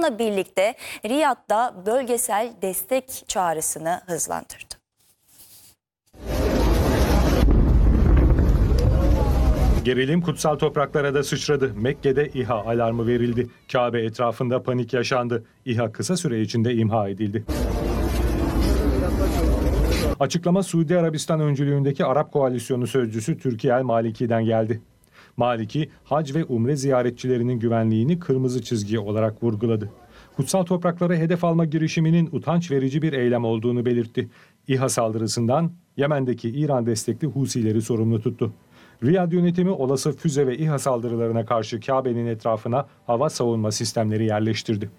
Bununla birlikte Riyad'da bölgesel destek çağrısını hızlandırdı. Gerilim kutsal topraklara da sıçradı. Mekke'de İHA alarmı verildi. Kabe etrafında panik yaşandı. İHA kısa süre içinde imha edildi. Açıklama Suudi Arabistan öncülüğündeki Arap Koalisyonu sözcüsü Türkiye El Maliki'den geldi. Maliki, hac ve umre ziyaretçilerinin güvenliğini kırmızı çizgi olarak vurguladı. Kutsal toprakları hedef alma girişiminin utanç verici bir eylem olduğunu belirtti. İHA saldırısından Yemen'deki İran destekli Husileri sorumlu tuttu. Riyad yönetimi olası füze ve İHA saldırılarına karşı Kabe'nin etrafına hava savunma sistemleri yerleştirdi.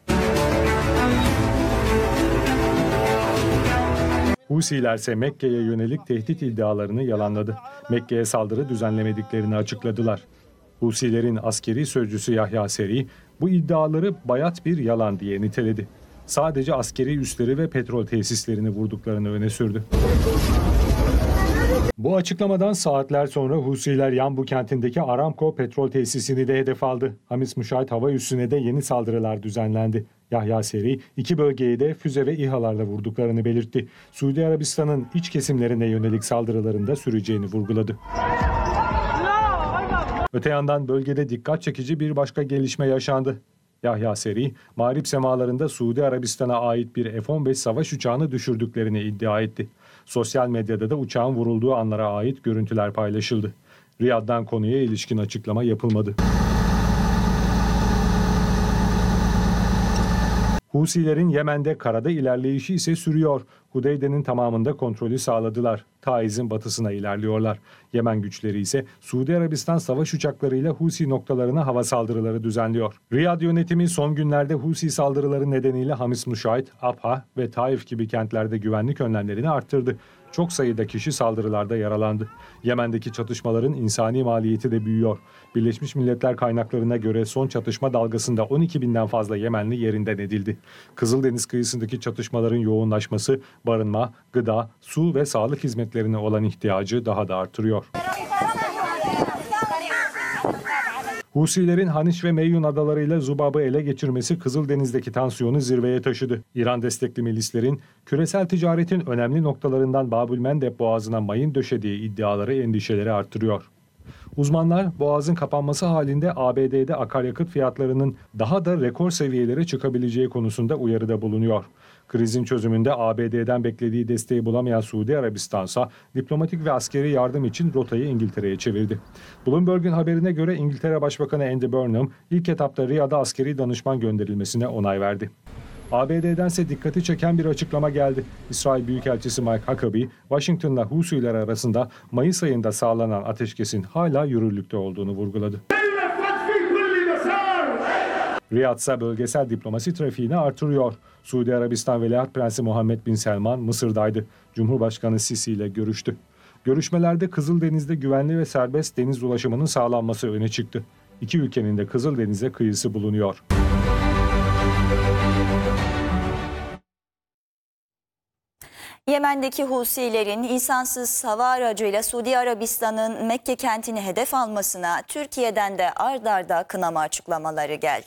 Husiler ise Mekke'ye yönelik tehdit iddialarını yalanladı. Mekke'ye saldırı düzenlemediklerini açıkladılar. Husilerin askeri sözcüsü Yahya Seri bu iddiaları bayat bir yalan diye niteledi. Sadece askeri üsleri ve petrol tesislerini vurduklarını öne sürdü. Bu açıklamadan saatler sonra Husiler Yanbu kentindeki Aramco petrol tesisini de hedef aldı. Hamis Müşahit hava üssüne de yeni saldırılar düzenlendi. Yahya Seri iki bölgeyi de füze ve İHA'larla vurduklarını belirtti. Suudi Arabistan'ın iç kesimlerine yönelik saldırıların da süreceğini vurguladı. Öte yandan bölgede dikkat çekici bir başka gelişme yaşandı. Yahya Seri, Mağrip semalarında Suudi Arabistan'a ait bir F-15 savaş uçağını düşürdüklerini iddia etti. Sosyal medyada da uçağın vurulduğu anlara ait görüntüler paylaşıldı. Riyad'dan konuya ilişkin açıklama yapılmadı. Husilerin Yemen'de karada ilerleyişi ise sürüyor. Hudeyde'nin tamamında kontrolü sağladılar. Taiz'in batısına ilerliyorlar. Yemen güçleri ise Suudi Arabistan savaş uçaklarıyla Husi noktalarına hava saldırıları düzenliyor. Riyad yönetimi son günlerde Husi saldırıları nedeniyle Hamis Müşahit, Abha ve Taif gibi kentlerde güvenlik önlemlerini arttırdı. Çok sayıda kişi saldırılarda yaralandı. Yemen'deki çatışmaların insani maliyeti de büyüyor. Birleşmiş Milletler kaynaklarına göre son çatışma dalgasında 12 binden fazla Yemenli yerinden edildi. Kızıldeniz kıyısındaki çatışmaların yoğunlaşması barınma, gıda, su ve sağlık hizmetlerine olan ihtiyacı daha da artırıyor. Husilerin Haniş ve Meyyun adalarıyla Zubab'ı ele geçirmesi Kızıldeniz'deki tansiyonu zirveye taşıdı. İran destekli milislerin küresel ticaretin önemli noktalarından Babülmendeb Boğazı'na mayın döşediği iddiaları endişeleri artırıyor. Uzmanlar boğazın kapanması halinde ABD'de akaryakıt fiyatlarının daha da rekor seviyelere çıkabileceği konusunda uyarıda bulunuyor. Krizin çözümünde ABD'den beklediği desteği bulamayan Suudi Arabistan ise diplomatik ve askeri yardım için rotayı İngiltere'ye çevirdi. Bloomberg'un haberine göre İngiltere Başbakanı Andy Burnham ilk etapta Riyad'a askeri danışman gönderilmesine onay verdi. ABD'dense dikkati çeken bir açıklama geldi. İsrail Büyükelçisi Mike Huckabee, Washington'la Husiler arasında Mayıs ayında sağlanan ateşkesin hala yürürlükte olduğunu vurguladı. Riyad ise bölgesel diplomasi trafiğini artırıyor. Suudi Arabistan Veliaht Prensi Muhammed Bin Selman Mısır'daydı. Cumhurbaşkanı Sisi ile görüştü. Görüşmelerde Kızıldeniz'de güvenli ve serbest deniz ulaşımının sağlanması öne çıktı. İki ülkenin de Kızıldeniz'e kıyısı bulunuyor. Yemen'deki Husilerin insansız hava aracıyla Suudi Arabistan'ın Mekke kentini hedef almasına Türkiye'den de ard arda kınama açıklamaları geldi.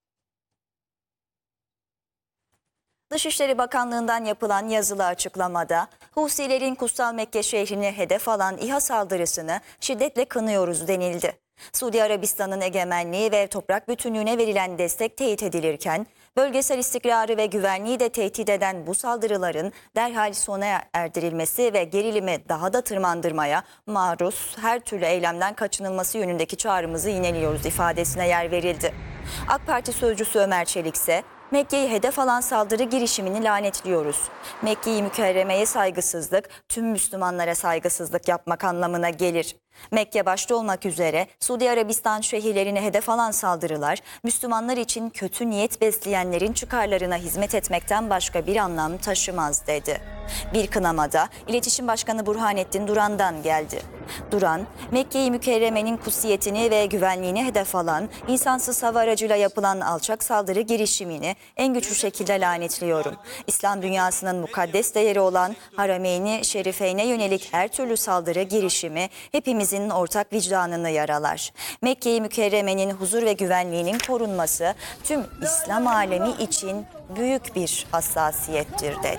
Dışişleri Bakanlığı'ndan yapılan yazılı açıklamada Husilerin Kutsal Mekke şehrini hedef alan İHA saldırısını şiddetle kınıyoruz denildi. Suudi Arabistan'ın egemenliği ve toprak bütünlüğüne verilen destek teyit edilirken, bölgesel istikrarı ve güvenliği de tehdit eden bu saldırıların derhal sona erdirilmesi ve gerilimi daha da tırmandırmaya maruz her türlü eylemden kaçınılması yönündeki çağrımızı yineliyoruz ifadesine yer verildi. AK Parti sözcüsü Ömer Çelik ise Mekke'yi hedef alan saldırı girişimini lanetliyoruz. Mekke-i Mükerreme'ye saygısızlık, tüm Müslümanlara saygısızlık yapmak anlamına gelir. Mekke başta olmak üzere Suudi Arabistan şehirlerine hedef alan saldırılar, Müslümanlar için kötü niyet besleyenlerin çıkarlarına hizmet etmekten başka bir anlam taşımaz dedi. Bir kınamada İletişim Başkanı Burhanettin Duran'dan geldi. Duran, Mekke-i Mükerreme'nin kutsiyetini ve güvenliğini hedef alan insansız hava aracıyla yapılan alçak saldırı girişimini en güçlü şekilde lanetliyorum. İslam dünyasının mukaddes değeri olan Harameyn-i Şerifeyn'e yönelik her türlü saldırı girişimi hepimiz hepimizin ortak vicdanını yaralar. Mekke-i Mükerreme'nin huzur ve güvenliğinin korunması tüm İslam alemi için büyük bir hassasiyettir dedi.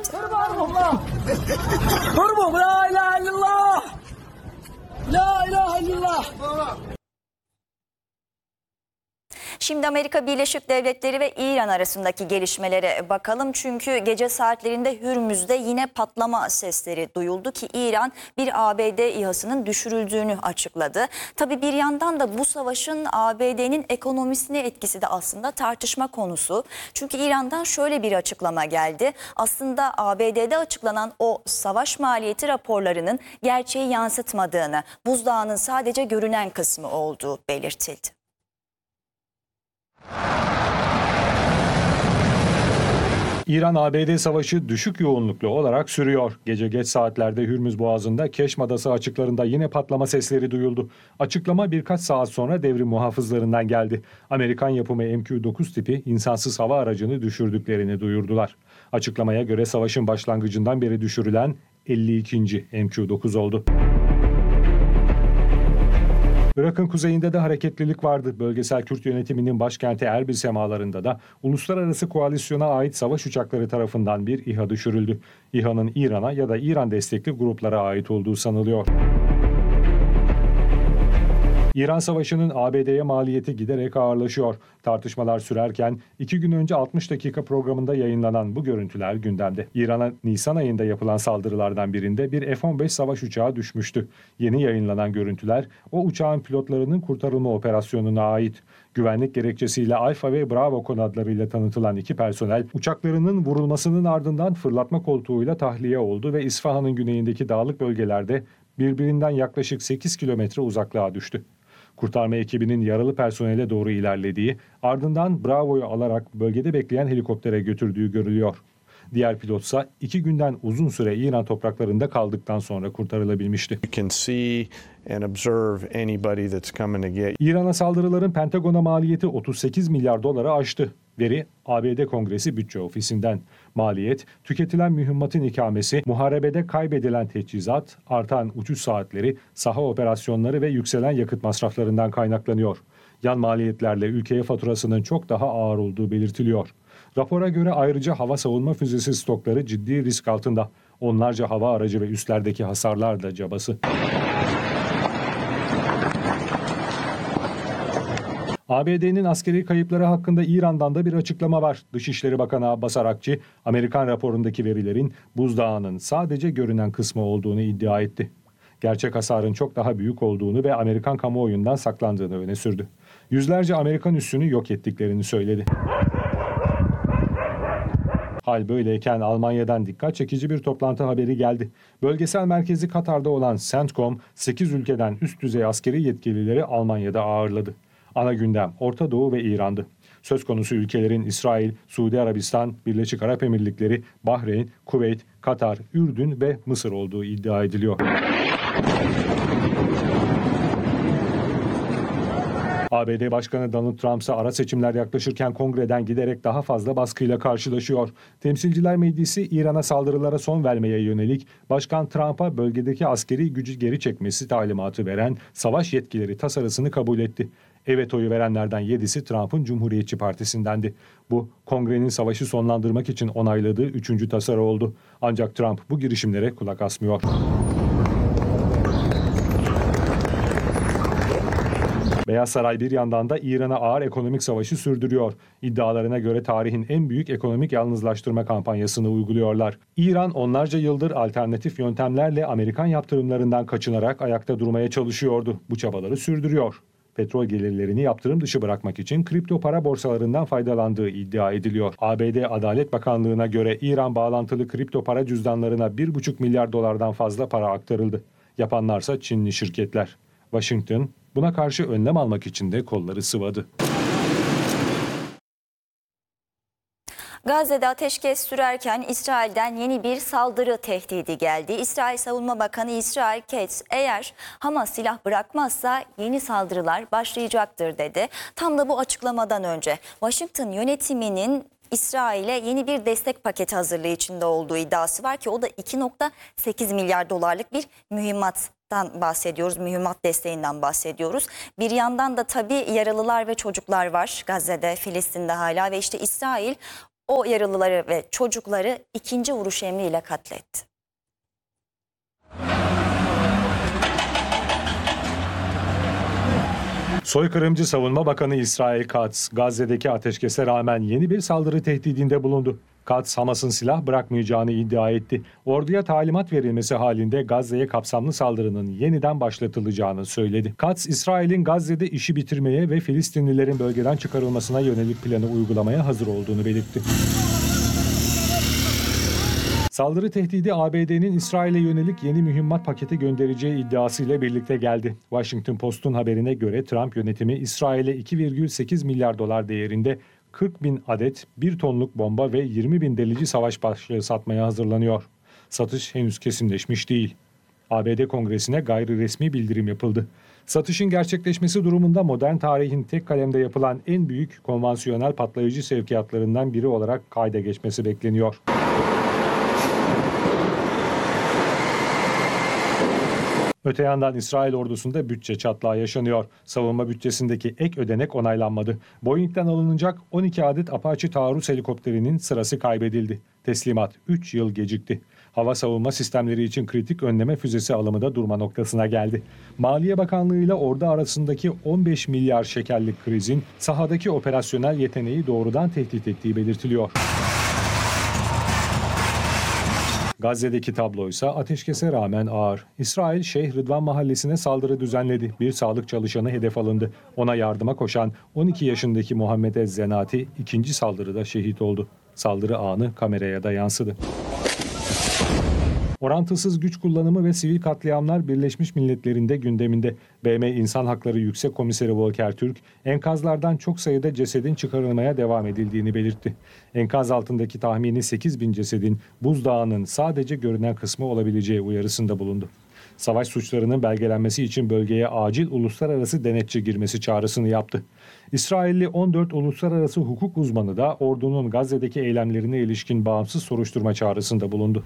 La ilahe illallah. La ilahe illallah. Şimdi Amerika Birleşik Devletleri ve İran arasındaki gelişmelere bakalım. Çünkü gece saatlerinde Hürmüz'de yine patlama sesleri duyuldu ki İran bir ABD İHA'sının düşürüldüğünü açıkladı. Tabii bir yandan da bu savaşın ABD'nin ekonomisine etkisi de aslında tartışma konusu. Çünkü İran'dan şöyle bir açıklama geldi. Aslında ABD'de açıklanan o savaş maliyeti raporlarının gerçeği yansıtmadığını, buzdağının sadece görünen kısmı olduğu belirtildi. İran-ABD savaşı düşük yoğunluklu olarak sürüyor. Gece geç saatlerde Hürmüz Boğazı'nda Keşm Adası açıklarında yine patlama sesleri duyuldu. Açıklama birkaç saat sonra devrim muhafızlarından geldi. Amerikan yapımı MQ-9 tipi insansız hava aracını düşürdüklerini duyurdular. Açıklamaya göre savaşın başlangıcından beri düşürülen 52. MQ-9 oldu. Irak'ın kuzeyinde de hareketlilik vardı. Bölgesel Kürt yönetiminin başkenti Erbil semalarında da uluslararası koalisyona ait savaş uçakları tarafından bir İHA düşürüldü. İHA'nın İran'a ya da İran destekli gruplara ait olduğu sanılıyor. İran Savaşı'nın ABD'ye maliyeti giderek ağırlaşıyor. Tartışmalar sürerken 2 gün önce 60 dakika programında yayınlanan bu görüntüler gündemde. İran'a Nisan ayında yapılan saldırılardan birinde bir F-15 savaş uçağı düşmüştü. Yeni yayınlanan görüntüler o uçağın pilotlarının kurtarılma operasyonuna ait. Güvenlik gerekçesiyle Alfa ve Bravo kodlarıyla tanıtılan iki personel uçaklarının vurulmasının ardından fırlatma koltuğuyla tahliye oldu ve İsfahan'ın güneyindeki dağlık bölgelerde birbirinden yaklaşık 8 kilometre uzaklığa düştü. Kurtarma ekibinin yaralı personele doğru ilerlediği, ardından Bravo'yu alarak bölgede bekleyen helikoptere götürdüğü görülüyor. Diğer pilotsa 2 günden uzun süre İran topraklarında kaldıktan sonra kurtarılabilmişti. İran'a saldırıların Pentagon'a maliyeti 38 milyar dolara aştı. Veri ABD Kongresi Bütçe Ofisi'nden. Maliyet, tüketilen mühimmatın ikamesi, muharebede kaybedilen teçhizat, artan uçuş saatleri, saha operasyonları ve yükselen yakıt masraflarından kaynaklanıyor. Yan maliyetlerle ülkeye faturasının çok daha ağır olduğu belirtiliyor. Rapora göre ayrıca hava savunma füzesi stokları ciddi risk altında. Onlarca hava aracı ve üslerdeki hasarlar da cabası. ABD'nin askeri kayıpları hakkında İran'dan da bir açıklama var. Dışişleri Bakanı Abbas Arakçı, Amerikan raporundaki verilerin buzdağının sadece görünen kısmı olduğunu iddia etti. Gerçek hasarın çok daha büyük olduğunu ve Amerikan kamuoyundan saklandığını öne sürdü. Yüzlerce Amerikan üssünü yok ettiklerini söyledi. Hal böyleyken Almanya'dan dikkat çekici bir toplantı haberi geldi. Bölgesel merkezi Katar'da olan CENTCOM, 8 ülkeden üst düzey askeri yetkilileri Almanya'da ağırladı. Ana gündem Orta Doğu ve İran'dı. Söz konusu ülkelerin İsrail, Suudi Arabistan, Birleşik Arap Emirlikleri, Bahreyn, Kuveyt, Katar, Ürdün ve Mısır olduğu iddia ediliyor. ABD Başkanı Donald Trump ise ara seçimler yaklaşırken kongreden giderek daha fazla baskıyla karşılaşıyor. Temsilciler Meclisi İran'a saldırılara son vermeye yönelik Başkan Trump'a bölgedeki askeri gücü geri çekmesi talimatı veren savaş yetkileri tasarısını kabul etti. Evet oyu verenlerden 7'si Trump'ın Cumhuriyetçi Partisi'ndendi. Bu kongrenin savaşı sonlandırmak için onayladığı 3. tasarı oldu. Ancak Trump bu girişimlere kulak asmıyor. Beyaz Saray bir yandan da İran'a ağır ekonomik savaşı sürdürüyor. İddialarına göre tarihin en büyük ekonomik yalnızlaştırma kampanyasını uyguluyorlar. İran onlarca yıldır alternatif yöntemlerle Amerikan yaptırımlarından kaçınarak ayakta durmaya çalışıyordu. Bu çabaları sürdürüyor. Petrol gelirlerini yaptırım dışı bırakmak için kripto para borsalarından faydalandığı iddia ediliyor. ABD Adalet Bakanlığı'na göre İran bağlantılı kripto para cüzdanlarına 1,5 milyar dolardan fazla para aktarıldı. Yapanlarsa Çinli şirketler. Washington buna karşı önlem almak için de kolları sıvadı. Gazze'de ateşkes sürerken İsrail'den yeni bir saldırı tehdidi geldi. İsrail Savunma Bakanı İsrail Katz, eğer Hamas silah bırakmazsa yeni saldırılar başlayacaktır dedi. Tam da bu açıklamadan önce Washington yönetiminin İsrail'e yeni bir destek paketi hazırlığı içinde olduğu iddiası var ki o da 2,8 milyar dolarlık bir mühimmat bahsediyoruz, mühimmat desteğinden bahsediyoruz. Bir yandan da tabii yaralılar ve çocuklar var Gazze'de, Filistin'de hala ve işte İsrail o yaralıları ve çocukları ikinci vuruş emriyle katletti. Soykırımcı Savunma Bakanı İsrail Katz, Gazze'deki ateşkese rağmen yeni bir saldırı tehdidinde bulundu. Katz, Hamas'ın silah bırakmayacağını iddia etti. Orduya talimat verilmesi halinde Gazze'ye kapsamlı saldırının yeniden başlatılacağını söyledi. Katz, İsrail'in Gazze'de işi bitirmeye ve Filistinlilerin bölgeden çıkarılmasına yönelik planı uygulamaya hazır olduğunu belirtti. Saldırı tehdidi ABD'nin İsrail'e yönelik yeni mühimmat paketi göndereceği iddiasıyla birlikte geldi. Washington Post'un haberine göre Trump yönetimi İsrail'e 2,8 milyar dolar değerinde 40 bin adet 1 tonluk bomba ve 20 bin delici savaş başlığı satmaya hazırlanıyor. Satış henüz kesinleşmiş değil. ABD Kongresi'ne gayri resmi bildirim yapıldı. Satışın gerçekleşmesi durumunda modern tarihin tek kalemde yapılan en büyük konvansiyonel patlayıcı sevkiyatlarından biri olarak kayda geçmesi bekleniyor. Öte yandan İsrail ordusunda bütçe çatlağı yaşanıyor. Savunma bütçesindeki ek ödenek onaylanmadı. Boeing'den alınacak 12 adet Apache taarruz helikopterinin sırası kaybedildi. Teslimat 3 yıl gecikti. Hava savunma sistemleri için kritik önleme füzesi alımı da durma noktasına geldi. Maliye Bakanlığı ile ordu arasındaki 15 milyar şekerlik krizin sahadaki operasyonel yeteneği doğrudan tehdit ettiği belirtiliyor. Gazze'deki tablo ise ateşkese rağmen ağır. İsrail, Şeyh Rıdvan mahallesine saldırı düzenledi. Bir sağlık çalışanı hedef alındı. Ona yardıma koşan 12 yaşındaki Muhammed Ez-Zenati ikinci saldırıda şehit oldu. Saldırı anı kameraya da yansıdı. Orantısız güç kullanımı ve sivil katliamlar Birleşmiş Milletler'in de gündeminde. BM İnsan Hakları Yüksek Komiseri Volker Türk, enkazlardan çok sayıda cesedin çıkarılmaya devam edildiğini belirtti. Enkaz altındaki tahmini 8 bin cesedin buzdağının sadece görünen kısmı olabileceği uyarısında bulundu. Savaş suçlarının belgelenmesi için bölgeye acil uluslararası denetçi girmesi çağrısını yaptı. İsrailli 14 uluslararası hukuk uzmanı da ordunun Gazze'deki eylemlerine ilişkin bağımsız soruşturma çağrısında bulundu.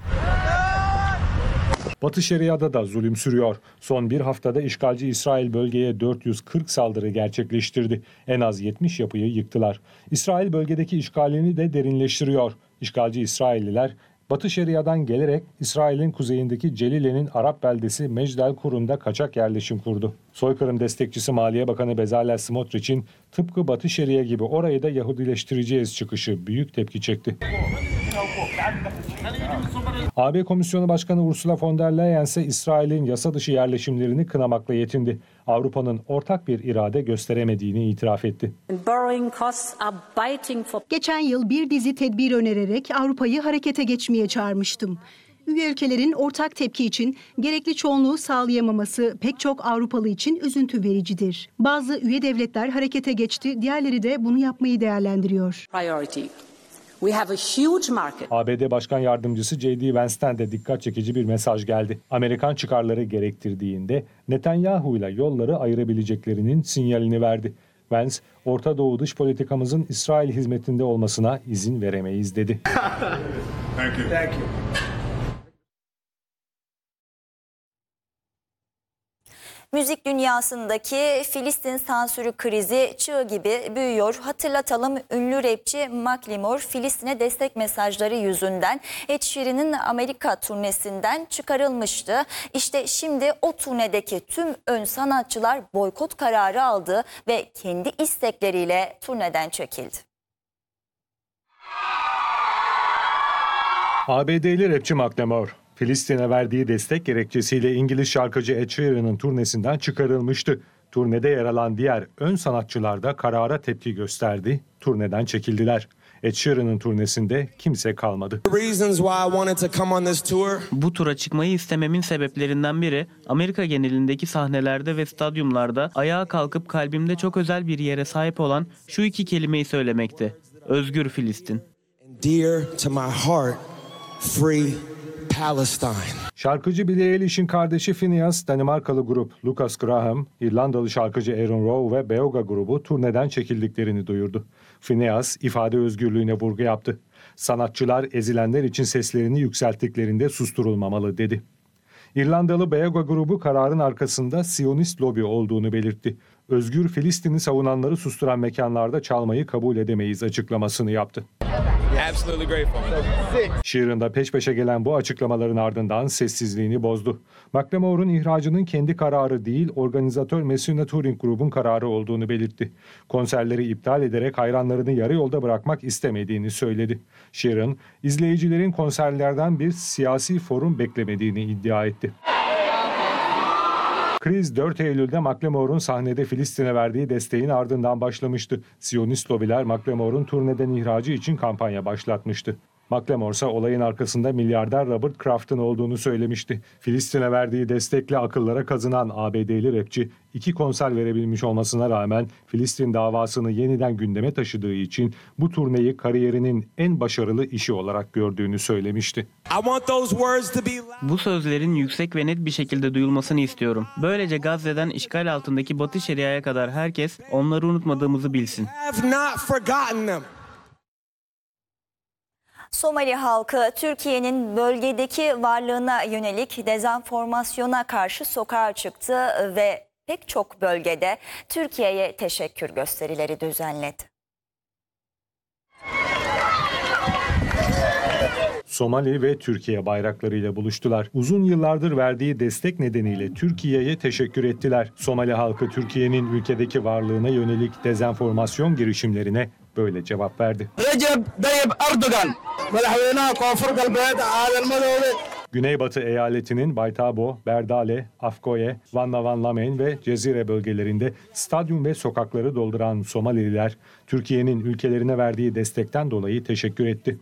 Batı Şeria'da da zulüm sürüyor. Son bir haftada işgalci İsrail bölgeye 440 saldırı gerçekleştirdi. En az 70 yapıyı yıktılar. İsrail bölgedeki işgalini de derinleştiriyor. İşgalci İsrailliler Batı Şeria'dan gelerek İsrail'in kuzeyindeki Celile'nin Arap beldesi Mecdel Kurum'da kaçak yerleşim kurdu. Soykırım destekçisi Maliye Bakanı Bezalel Smotrich'in tıpkı Batı Şeria gibi orayı da Yahudileştireceğiz çıkışı büyük tepki çekti. AB Komisyonu Başkanı Ursula von der Leyen ise İsrail'in yasa dışı yerleşimlerini kınamakla yetindi. Avrupa'nın ortak bir irade gösteremediğini itiraf etti. Geçen yıl bir dizi tedbir önererek Avrupa'yı harekete geçmeye çağırmıştım. Üye ülkelerin ortak tepki için gerekli çoğunluğu sağlayamaması pek çok Avrupalı için üzüntü vericidir. Bazı üye devletler harekete geçti, diğerleri de bunu yapmayı değerlendiriyor. ABD Başkan Yardımcısı J.D. Vance'ten de dikkat çekici bir mesaj geldi. Amerikan çıkarları gerektirdiğinde Netanyahu ile yolları ayırabileceklerinin sinyalini verdi. Vance, Orta Doğu dış politikamızın İsrail hizmetinde olmasına izin veremeyiz dedi. Thank you. Müzik dünyasındaki Filistin sansürü krizi çığ gibi büyüyor. Hatırlatalım, ünlü rapçi Macklemore Filistin'e destek mesajları yüzünden Ed Sheeran'ın Amerika turnesinden çıkarılmıştı. İşte şimdi o turnedeki tüm ön sanatçılar boykot kararı aldı ve kendi istekleriyle turneden çekildi. ABD'li rapçi Macklemore, Filistin'e verdiği destek gerekçesiyle İngiliz şarkıcı Ed Sheeran'ın turnesinden çıkarılmıştı. Turnede yer alan diğer ön sanatçılar da karara tepki gösterdi, turneden çekildiler. Ed Sheeran'ın turnesinde kimse kalmadı. Bu tura çıkmayı istememin sebeplerinden biri Amerika genelindeki sahnelerde ve stadyumlarda ayağa kalkıp kalbimde çok özel bir yere sahip olan şu iki kelimeyi söylemekti. Özgür Filistin. Dear to my heart, free Palestine. Şarkıcı Billie Eilish'in kardeşi Finneas, Danimarkalı grup Lucas Graham, İrlandalı şarkıcı Aaron Rowe ve Beoga grubu turneden çekildiklerini duyurdu. Finneas, ifade özgürlüğüne vurgu yaptı. Sanatçılar ezilenler için seslerini yükselttiklerinde susturulmamalı dedi. İrlandalı Beaga grubu kararın arkasında Siyonist lobi olduğunu belirtti. Özgür Filistin'i savunanları susturan mekanlarda çalmayı kabul edemeyiz açıklamasını yaptı. Absolutely grateful. Sheeran da peş peşe gelen bu açıklamaların ardından sessizliğini bozdu. Macklemore'un ihracının kendi kararı değil, organizatör Messina Touring Group'un kararı olduğunu belirtti. Konserleri iptal ederek hayranlarını yarı yolda bırakmak istemediğini söyledi. Sheeran, izleyicilerin konserlerden bir siyasi forum beklemediğini iddia etti. Kriz 4 Eylül'de Macklemore'un sahnede Filistin'e verdiği desteğin ardından başlamıştı. Siyonist lobiler Macklemore'un turneden ihracı için kampanya başlatmıştı. Macklemore ise olayın arkasında milyarder Robert Kraft'ın olduğunu söylemişti. Filistin'e verdiği destekle akıllara kazınan ABD'li rapçi 2 konser verebilmiş olmasına rağmen Filistin davasını yeniden gündeme taşıdığı için bu turneyi kariyerinin en başarılı işi olarak gördüğünü söylemişti. I want those words to be loud. Bu sözlerin yüksek ve net bir şekilde duyulmasını istiyorum. Böylece Gazze'den işgal altındaki Batı Şeria'ya kadar herkes onları unutmadığımızı bilsin. Have not forgotten them. Somali halkı Türkiye'nin bölgedeki varlığına yönelik dezenformasyona karşı sokağa çıktı ve pek çok bölgede Türkiye'ye teşekkür gösterileri düzenledi. Somali ve Türkiye bayraklarıyla buluştular. Uzun yıllardır verdiği destek nedeniyle Türkiye'ye teşekkür ettiler. Somali halkı Türkiye'nin ülkedeki varlığına yönelik dezenformasyon girişimlerine böyle cevap verdi. Recep Tayyip Erdoğan, madaxweynaha Koonfur Galbeed Aadan Madoobe. Güneybatı eyaletinin Baytabo, Berdale, Afgoye, Vanna Lamen ve Cezire bölgelerinde stadyum ve sokakları dolduran Somalililer, Türkiye'nin ülkelerine verdiği destekten dolayı teşekkür etti.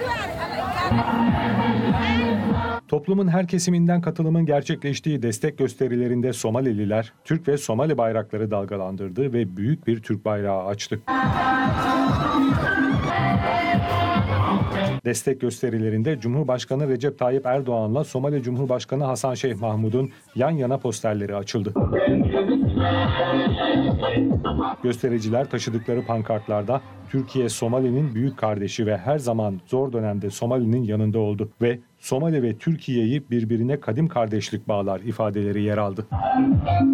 Toplumun her kesiminden katılımın gerçekleştiği destek gösterilerinde Somalililer, Türk ve Somali bayrakları dalgalandırdı ve büyük bir Türk bayrağı açtı. Destek gösterilerinde Cumhurbaşkanı Recep Tayyip Erdoğan'la Somali Cumhurbaşkanı Hasan Şeyh Mahmud'un yan yana posterleri açıldı. Göstericiler taşıdıkları pankartlarda Türkiye Somali'nin büyük kardeşi ve her zaman zor dönemde Somali'nin yanında oldu ve Somali ve Türkiye'yi birbirine kadim kardeşlik bağlar ifadeleri yer aldı.